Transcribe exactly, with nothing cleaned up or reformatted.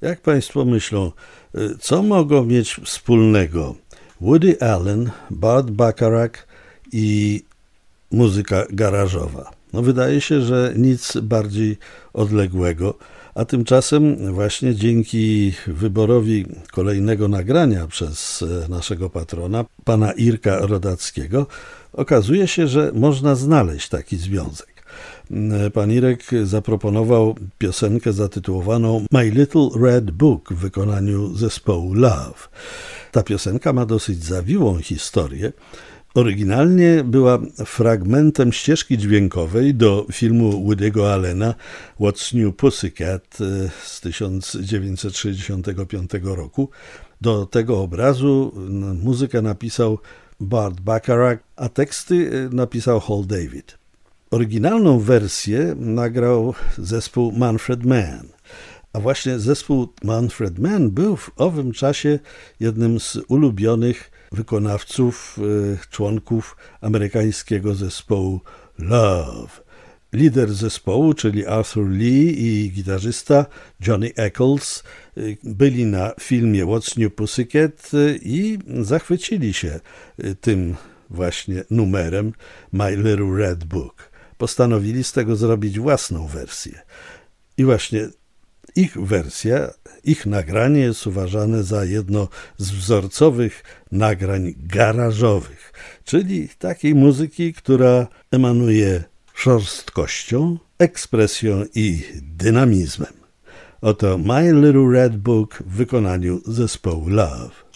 Jak Państwo myślą, co mogą mieć wspólnego Woody Allen, Burt Bacharach i muzyka garażowa? No wydaje się, że nic bardziej odległego, a tymczasem właśnie dzięki wyborowi kolejnego nagrania przez naszego patrona, pana Irka Rodackiego, okazuje się, że można znaleźć taki związek. Pan Irek zaproponował piosenkę zatytułowaną My Little Red Book w wykonaniu zespołu Love. Ta piosenka ma dosyć zawiłą historię. Oryginalnie była fragmentem ścieżki dźwiękowej do filmu Woody'ego Allena What's New Pussycat z tysiąc dziewięćset sześćdziesiątego piątego roku. Do tego obrazu muzykę napisał Burt Bacharach, a teksty napisał Hal David. Oryginalną wersję nagrał zespół Manfred Mann, a właśnie zespół Manfred Mann był w owym czasie jednym z ulubionych wykonawców, członków amerykańskiego zespołu Love. Lider zespołu, czyli Arthur Lee i gitarzysta Johnny Eccles byli na filmie What's New Pussycat i zachwycili się tym właśnie numerem My Little Red Book. Postanowili z tego zrobić własną wersję. I właśnie ich wersja, ich nagranie jest uważane za jedno z wzorcowych nagrań garażowych, czyli takiej muzyki, która emanuje szorstkością, ekspresją i dynamizmem. Oto My Little Red Book w wykonaniu zespołu Love.